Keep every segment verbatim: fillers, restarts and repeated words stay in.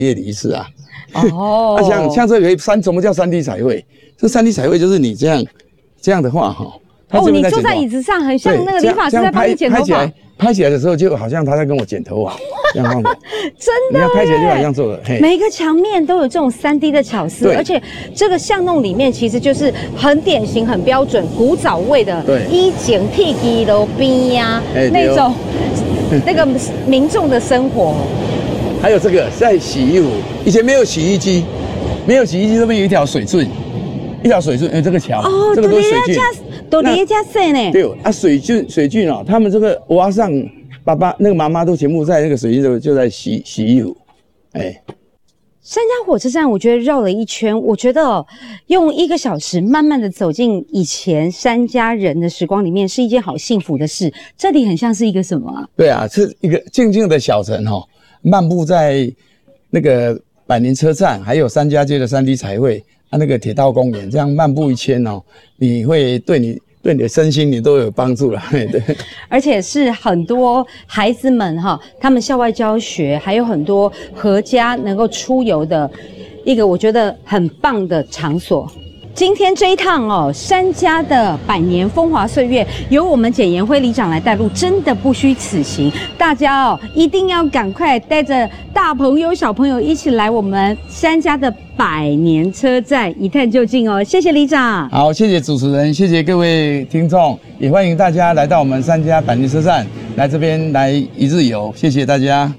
业离世啊。 哦， 啊、像像这个三，什么叫三 D 彩绘？这三 D 彩绘就是你这样这样的话哈。 哦，你坐在椅子上，很像那个理发师在帮你剪头发。 拍起来的时候，就好像他在跟我剪头发，这样放真的， 你要拍起来就好像做的。 每个墙面都有这种三 D 的巧思，而且这个巷弄里面其实就是很典型、很标准、古早味的，以前屁股楼边呀那种那个民众的生活。 还有这个在洗衣服，以前没有洗衣机，没有洗衣机，这边有一条水圳，一条水圳，哎，这个桥， 哦， 这个都是水圳。 都连家生呢？ 对啊，水圳水圳哦，他们这个娃上爸爸那个妈妈都全部在那个水圳就在洗洗衣服，哎。 三家火车站，我觉得绕了一圈，我觉得、哦、用一个小时慢慢的走进以前三家人的时光里面，是一件好幸福的事。这里很像是一个什么啊？ 对啊，是一个静静的小城哦，漫步在那个百年车站，还有三家街的三 D 彩绘。啊，那个铁道公园，这样漫步一圈哦，你会对你对你的身心你都有帮助了，对。 而且是很多孩子们哈，他们校外教学，还有很多合家能够出游的一个我觉得很棒的场所。今天这一趟哦，三家的百年风华岁月，由我们简延辉里长来带路，真的不虚此行。大家哦，一定要赶快带着大朋友、小朋友一起来我们三家的百年车站一探究竟哦。谢谢里长。 好，谢谢主持人，谢谢各位听众，也欢迎大家来到我们三家百年车站，来这边来一日游，谢谢大家。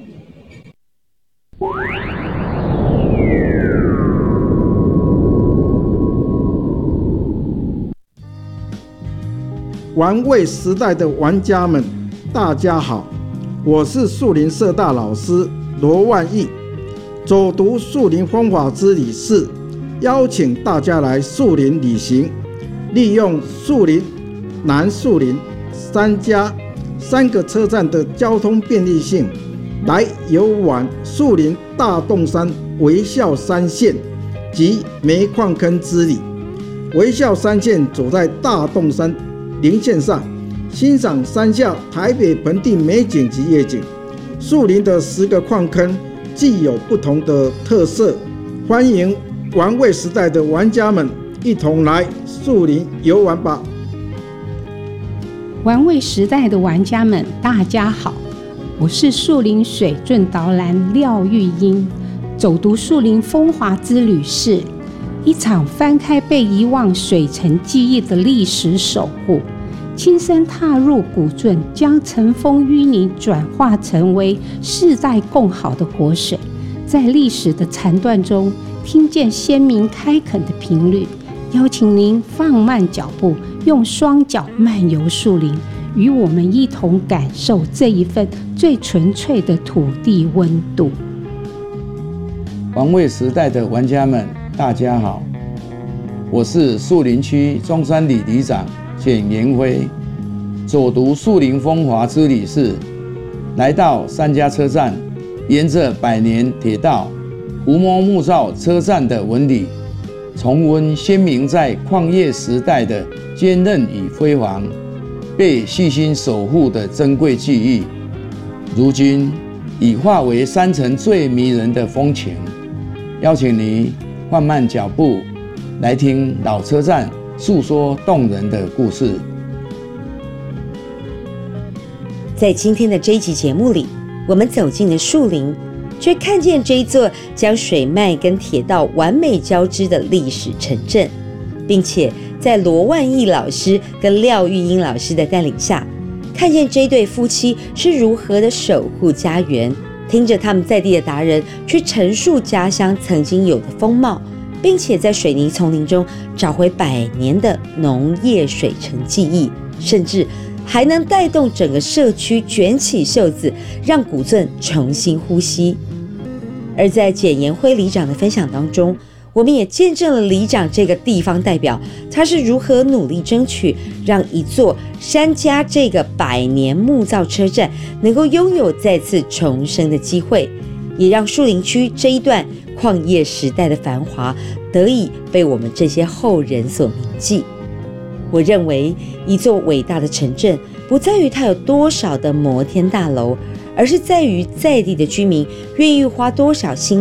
玩味时代的玩家们，大家好，我是树林社大老师罗万义，走读树林风华之理事，邀请大家来树林旅行，利用树林、南树林、三家三个车站的交通便利性，来游玩树林大洞山微笑山线及煤矿坑之旅。微笑山线走在大洞山林线上，欣赏山下台北盆地美景及夜景。树林的十个矿坑既有不同的特色，欢迎玩味时代的玩家们一同来树林游玩吧。 玩味时代的玩家们，大家好，我是树林水圳导览廖玉英，走读树林风华之旅是一场翻开被遗忘水城记忆的历史守护，亲身踏入古圳，将尘封淤泥转化成为世代共好的活水，在历史的残段中听见先民开垦的频率，邀请您放慢脚步，用双脚漫游树林，与我们一同感受这一份最纯粹的土地温度。 玩味时代的玩家们，大家好，我是树林区中山里里长简延辉，走读树林风华之旅是来到三家车站，沿着百年铁道吴摸木造车站的纹理，重温先民在矿业时代的坚韧与辉煌，被细心守护的珍贵记忆，如今已化为山城最迷人的风情。邀请你放慢脚步，来听老车站诉说动人的故事。 在今天的这一集节目里，我们走进了树林，却看见这一座将水脉跟铁道完美交织的历史城镇，并且在罗万义老师跟廖玉英老师的带领下，看见这对夫妻是如何的守护家园，听着他们在地的达人去陈述家乡曾经有的风貌，并且在水泥丛林中找回百年的农业水城记忆，甚至还能带动整个社区卷起袖子，让古圳重新呼吸。而在简延辉里长的分享当中，我们也见证了里长这个地方代表，他是如何努力争取让一座三家这个百年木造车站能够拥有再次重生的机会，也让树林区这一段矿业时代的繁华得以被我们这些后人所铭记。我认为一座伟大的城镇不在于它有多少的摩天大楼， 而是在于在地的居民愿意花多少心